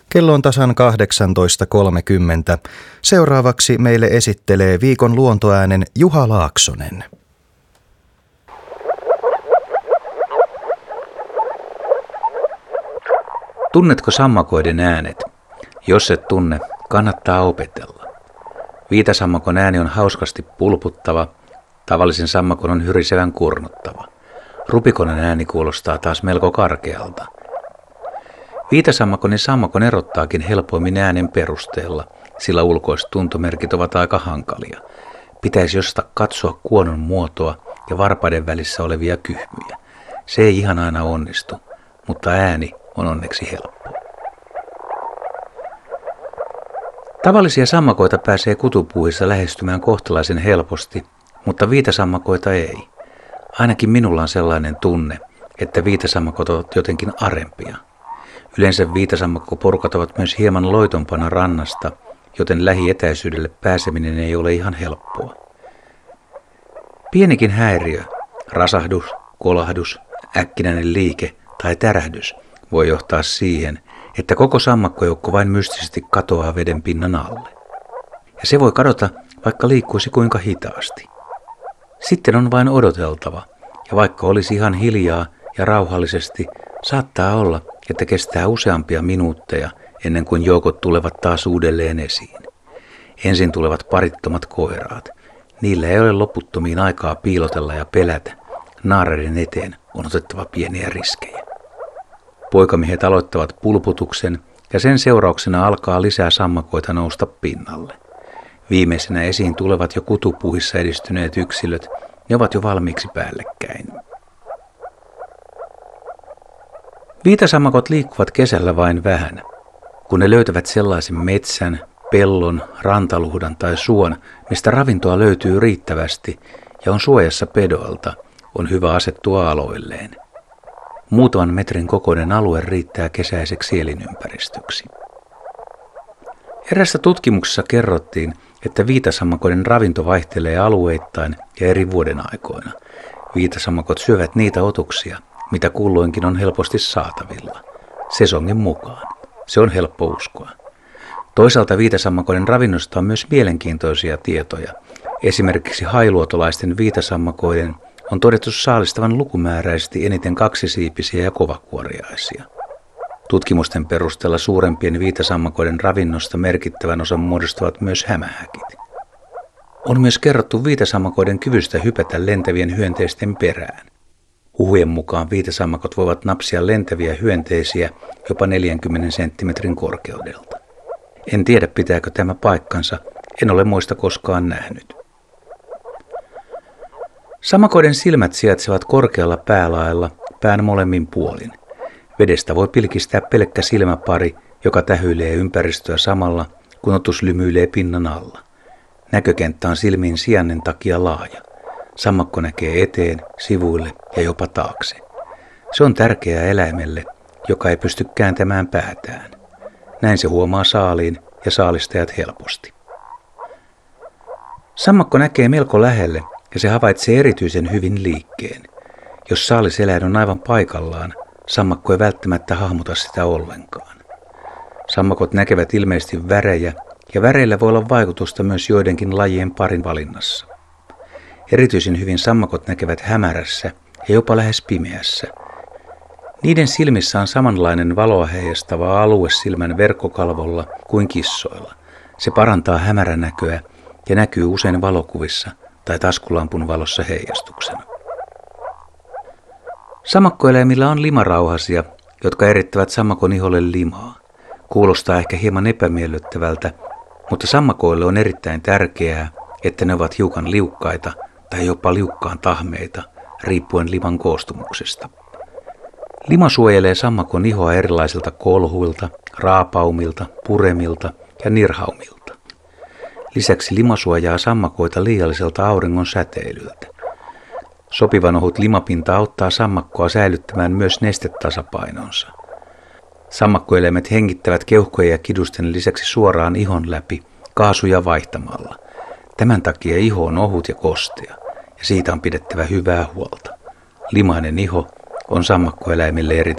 Kello on tasan 18.30. Seuraavaksi meille esittelee viikon luontoäänen Juha Laaksonen. Tunnetko sammakoiden äänet? Jos et tunne, kannattaa opetella. Viitasammakon ääni on hauskasti pulputtava, tavallisen sammakon on hyrisevän kurnuttava. Rupikonen ääni kuulostaa taas melko karkealta. Viitasammakon ja sammakon erottaakin helpoimmin äänen perusteella, sillä ulkoiset tuntomerkit ovat aika hankalia. Pitäisi jostain katsoa kuonon muotoa ja varpaiden välissä olevia kyhmyjä. Se ei ihan aina onnistu, mutta ääni on onneksi helppo. Tavallisia sammakoita pääsee kutupuuhissa lähestymään kohtalaisen helposti, mutta viitasammakoita ei. Ainakin minulla on sellainen tunne, että viitasammakot ovat jotenkin arempia. Yleensä viitasammakkoporukat ovat myös hieman loitompana rannasta, joten lähietäisyydelle pääseminen ei ole ihan helppoa. Pienikin häiriö, rasahdus, kolahdus, äkkinäinen liike tai tärähdys voi johtaa siihen, että koko sammakkojoukko vain mystisesti katoaa veden pinnan alle. Ja se voi kadota, vaikka liikkuisi kuinka hitaasti. Sitten on vain odoteltava, ja vaikka olisi ihan hiljaa ja rauhallisesti, saattaa olla, että kestää useampia minuutteja ennen kuin joukot tulevat taas uudelleen esiin. Ensin tulevat parittomat koiraat. Niillä ei ole loputtomiin aikaa piilotella ja pelätä. Naareiden eteen on otettava pieniä riskejä. Poikamiehet aloittavat pulputuksen ja sen seurauksena alkaa lisää sammakoita nousta pinnalle. Viimeisenä esiin tulevat jo kutupuuhissa edistyneet yksilöt, ne ovat jo valmiiksi päällekkäin. Viitasammakot liikkuvat kesällä vain vähän. Kun ne löytävät sellaisen metsän, pellon, rantaluhdan tai suon, mistä ravintoa löytyy riittävästi ja on suojassa pedoilta, on hyvä asettua aloilleen. Muutaman metrin kokoinen alue riittää kesäiseksi elinympäristöksi. Erässä tutkimuksessa kerrottiin, että viitasammakoiden ravinto vaihtelee alueittain ja eri vuodenaikoina. Viitasammakot syövät niitä otuksia, mitä kulloinkin on helposti saatavilla, sesongin mukaan. Se on helppo uskoa. Toisaalta viitasammakoiden ravinnosta on myös mielenkiintoisia tietoja. Esimerkiksi hailuotolaisten viitasammakoiden on todettu saalistavan lukumääräisesti eniten kaksisiipisiä ja kovakuoriaisia. Tutkimusten perusteella suurempien viitasammakoiden ravinnosta merkittävän osan muodostavat myös hämähäkit. On myös kerrottu viitasammakoiden kyvystä hypätä lentävien hyönteisten perään. Huhujen mukaan viitasammakot voivat napsia lentäviä hyönteisiä jopa 40 senttimetrin korkeudelta. En tiedä, pitääkö tämä paikkansa, en ole muista koskaan nähnyt. Sammakoiden silmät sijaitsevat korkealla päälaella pään molemmin puolin. Vedestä voi pilkistää pelkkä silmäpari, joka tähyilee ympäristöä samalla, kun otus lymyilee pinnan alla. Näkökenttä on silmin sijainnin takia laaja. Sammakko näkee eteen, sivuille ja jopa taakse. Se on tärkeää eläimelle, joka ei pysty kääntämään päätään. Näin se huomaa saaliin ja saalistajat helposti. Sammakko näkee melko lähelle ja se havaitsee erityisen hyvin liikkeen. Jos saaliseläin on aivan paikallaan, sammakko ei välttämättä hahmota sitä ollenkaan. Sammakot näkevät ilmeisesti värejä ja väreillä voi olla vaikutusta myös joidenkin lajien parin valinnassa. Erityisen hyvin sammakot näkevät hämärässä ja jopa lähes pimeässä. Niiden silmissä on samanlainen valoa heijastava alue silmän verkkokalvolla kuin kissoilla. Se parantaa hämäränäköä ja näkyy usein valokuvissa tai taskulampun valossa heijastuksena. Sammakkoeläimillä on limarauhasia, jotka erittävät sammakon iholle limaa. Kuulostaa ehkä hieman epämiellyttävältä, mutta sammakoille on erittäin tärkeää, että ne ovat hiukan liukkaita tai jopa liukkaan tahmeita, riippuen liman koostumuksesta. Lima suojelee sammakon ihoa erilaisilta kolhuilta, raapaumilta, puremilta ja nirhaumilta. Lisäksi lima suojaa sammakoita liialliselta auringon säteilyltä. Sopivan ohut limapinta auttaa sammakkoa säilyttämään myös nestetasapainonsa. Sammakkoeläimet hengittävät keuhkojen ja kidusten lisäksi suoraan ihon läpi kaasuja vaihtamalla. Tämän takia iho on ohut ja kostea, ja siitä on pidettävä hyvää huolta. Limainen iho on sammakkoeläimille erityisen